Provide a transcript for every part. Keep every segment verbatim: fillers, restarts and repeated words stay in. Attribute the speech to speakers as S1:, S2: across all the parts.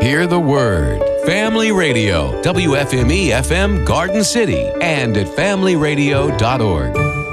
S1: Hear the Word. Family Radio, W F M E F M Garden City, and at family radio dot org.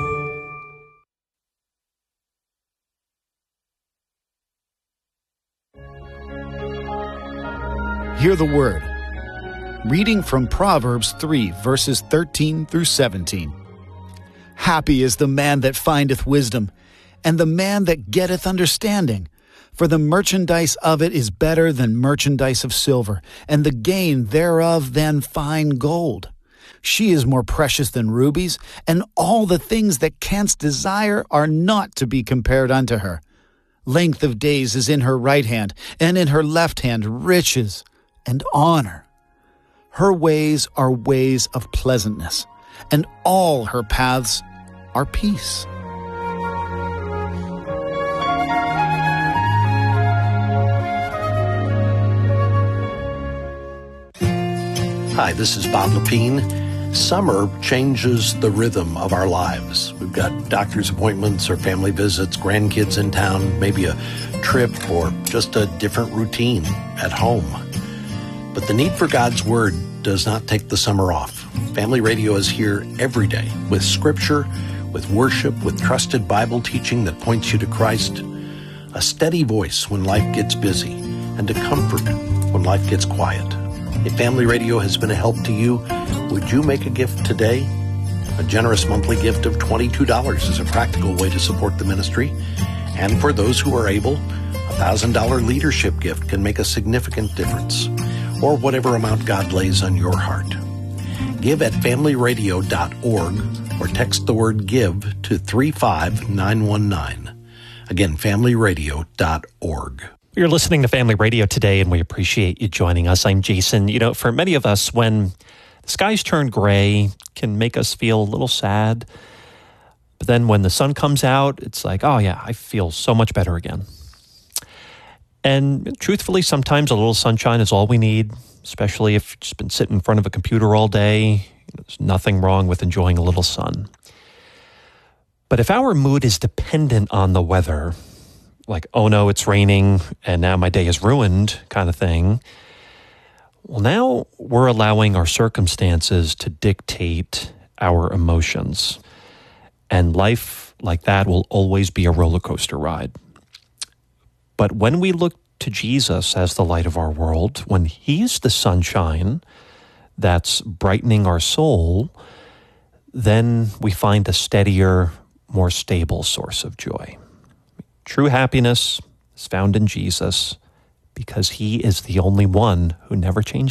S2: Hear the Word. Reading from Proverbs three, verses thirteen through seventeen. Happy is the man that findeth wisdom, and the man that getteth understanding. For the merchandise of it is better than merchandise of silver, and the gain thereof than fine gold. She is more precious than rubies, and all the things that canst desire are not to be compared unto her. Length of days is in her right hand, and in her left hand riches and honor. Her ways are ways of pleasantness, and all her paths are peace.
S3: Hi, this is Bob Lepine. Summer changes the rhythm of our lives. We've got doctor's appointments or family visits, grandkids in town, maybe a trip or just a different routine at home. But the need for God's Word does not take the summer off. Family Radio is here every day with Scripture, with worship, with trusted Bible teaching that points you to Christ, a steady voice when life gets busy, and a comfort when life gets quiet. If Family Radio has been a help to you, would you make a gift today? A generous monthly gift of twenty-two dollars is a practical way to support the ministry. And for those who are able, a one thousand dollars leadership gift can make a significant difference, or whatever amount God lays on your heart. Give at family radio dot org or text the word GIVE to three five nine one nine. Again, family radio dot org.
S4: You're listening to Family Radio today, and we appreciate you joining us. I'm Jason. You know, for many of us, when the skies turn gray, can make us feel a little sad. But then when the sun comes out, it's like, oh yeah, I feel so much better again. And truthfully, sometimes a little sunshine is all we need, especially if you've just been sitting in front of a computer all day. There's nothing wrong with enjoying a little sun. But if our mood is dependent on the weather, like, oh no, it's raining and now my day is ruined kind of thing, well, now we're allowing our circumstances to dictate our emotions. And life like that will always be a roller coaster ride. But when we look to Jesus as the light of our world, when He's the sunshine that's brightening our soul, then we find a steadier, more stable source of joy. True happiness is found in Jesus because He is the only one who never changes.